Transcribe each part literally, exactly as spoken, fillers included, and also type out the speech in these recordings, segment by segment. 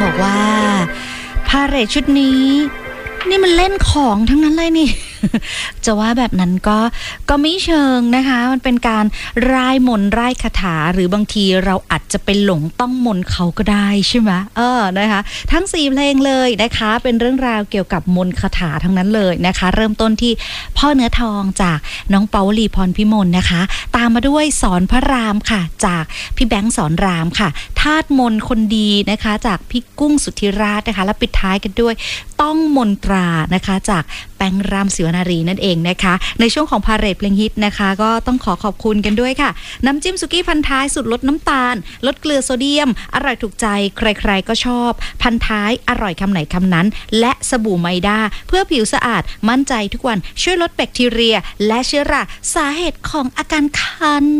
บอกว่าพาเหรดชุดนี้นี่มันเล่นของทั้งนั้นเลยนี่ จะว่าแบบนั้นก็ก็ไม่เชิงนะคะมันเป็นการร่ายมนต์ร่ายคาถาหรือบางทีเราอาจจะเป็นหลงต้องมนต์เขาก็ได้ใช่ไหมเออนะคะทั้งสี่เพลงเลยนะคะเป็นเรื่องราวเกี่ยวกับมนต์คาถาทั้งนั้นเลยนะคะเริ่มต้นที่พ่อเนื้อทองจากน้องเปาวลีพรพิมลนะคะตามมาด้วยสอนพระรามค่ะจากพี่แบงค์สอนรามค่ะธาตุมนต์คนดีนะคะจากพี่กุ้งสุทธิราชนะคะและปิดท้ายกันด้วยต้องมนตรานะคะจากแป้งรามศิวนารีนั่นเองนะคะในช่วงของพาเหรดเพลงฮิตนะคะก็ต้องขอขอบคุณกันด้วยค่ะน้ำจิ้มสุกี้พันท้ายสุดลดน้ำตาลลดเกลือโซเดียมอร่อยถูกใจใครๆก็ชอบพันท้ายอร่อยคำไหนคำนั้นและสบู่ไมด้าเพื่อผิวสะอาดมั่นใจทุกวันช่วยลดแบคทีเรียและเชื้อราสาเหตุของอาการคัน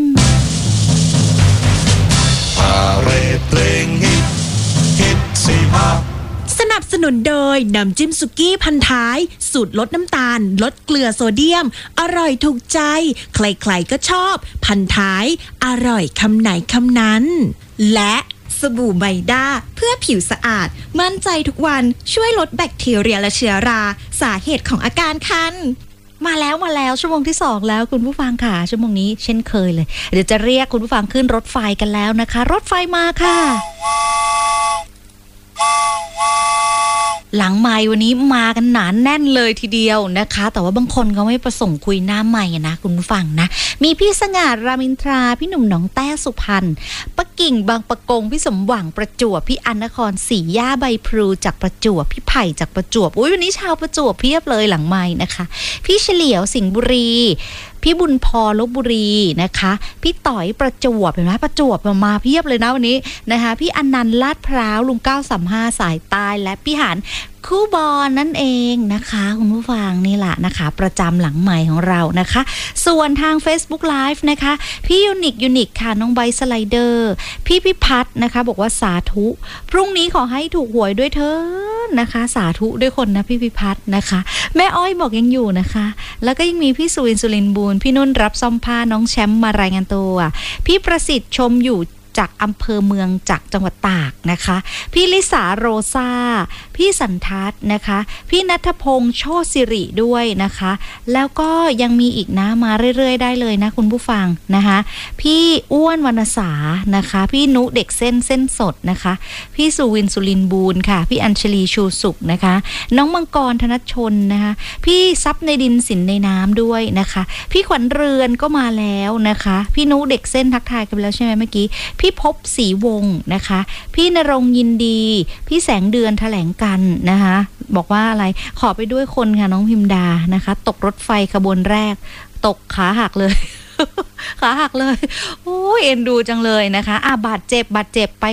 พาเหรดเพลงฮิตฮิตสี่ภาคสนับสนุนโดยน้ำจิ้มสุกี้พันท้ายสูตรลดน้ำตาลลดเกลือโซเดียมอร่อยถูกใจใครๆก็ชอบพันท้ายอร่อยคำไหนคำนั้นและสบู่ไมด้าเพื่อผิวสะอาดมั่นใจทุกวันช่วยลดแบคทีเรียและเชื้อราสาเหตุของอาการคันมาแล้วมาแล้วชั่วโมงที่สองแล้วคุณผู้ฟังค่ะชั่วโมงนี้เช่นเคยเลยเดี๋ยวจะเรียกคุณผู้ฟังขึ้นรถไฟกันแล้วนะคะรถไฟมาค่ะหลังไมค์วันนี้มากันหนานแน่นเลยทีเดียวนะคะแต่ว่าบางคนเขาไม่ประสงค์คุยหน้าไมค์นะคุณผู้ฟังนะมีพี่สง่ารามอินทราพี่หนุ่มหนองแต้สุพรรณป้ากิ่งบางปะกงพี่สมหวังประจวบพี่อนนครศรีย่าใบพลูจากประจวบพี่ไผ่จากประจวบอุ้ยวันนี้ชาวประจวบเพียบเลยหลังไมค์นะคะพี่เฉลียวสิงห์บุรีพี่บุญพรลพบุรีนะคะพี่ต่อยประจวบเห็นไหมประจวบมาเพียบเลยนะวันนี้นะคะพี่อนันต์ลาดพร้าวลุงเก้าสามห้าสายใต้และพี่หานคู่บอลนั่นเองนะคะคุณผู้ฟังนี่แหละนะคะประจำหลังใหม่ของเรานะคะส่วนทาง Facebook Live นะคะพี่ยูนิคยูนิคค่ะน้องใบสไลเดอร์พี่พิพัฒน์นะคะบอกว่าสาธุพรุ่งนี้ขอให้ถูกหวยด้วยเถิดนะคะสาธุด้วยคนนะพี่พิพัฒน์นะคะแม่อ้อยบอกยังอยู่นะคะแล้วก็ยังมีพี่สุวินสุรินทร์บูรณ์พี่นุ่นรับซ่อมผ้าน้องแชมป์มารายงานตัวพี่ประสิทธิ์ชมอยู่จากอำเภอเมืองจากจังหวัดตากนะคะพี่ลิสาโรซาพี่สันทัศน์นะคะพี่ณัฐพงษ์โชติสิริด้วยนะคะแล้วก็ยังมีอีกนะมาเรื่อยๆได้เลยนะคุณผู้ฟังนะคะพี่อ้วนวรรณสานะคะพี่นุเด็กเส้นเส้นสดนะคะพี่สุวินสุรินทร์บูรณ์ค่ะพี่อัญชลีชูสุขนะคะน้องมังกรธนชนนะคะพี่ซับในดินสินในน้ำด้วยนะคะพี่ขวัญเรือนก็มาแล้วนะคะพี่นุเด็กเส้นทักทายกันแล้วใช่ไหมเมื่อกี้พี่พบศรีวงศ์นะคะพี่ณรงค์ยินดีพี่แสงเดือนแถลงกันนะคะบอกว่าอะไรขอไปด้วยคนค่ะน้องพิมดานะคะตกรถไฟขบวนแรกตกขาหักเลย ขาหักเลยโอ้ยเอ็นดูจังเลยนะคะอ่ะบาดเจ็บบาดเจ็บไป